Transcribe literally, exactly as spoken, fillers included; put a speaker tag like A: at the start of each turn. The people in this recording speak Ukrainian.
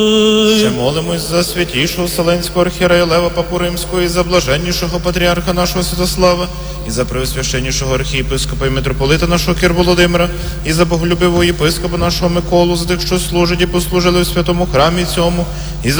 A: Ще молимось за святішого Вселенського архієрея Лева Папу Римського і за блаженнішого патріарха нашого Святослава, і за преосвященнішого архієпископа і митрополита нашого Кир Володимира, і за боголюбивого єпископа нашого Миколу, за тих, що служать і послужили в святому храмі цьому, і за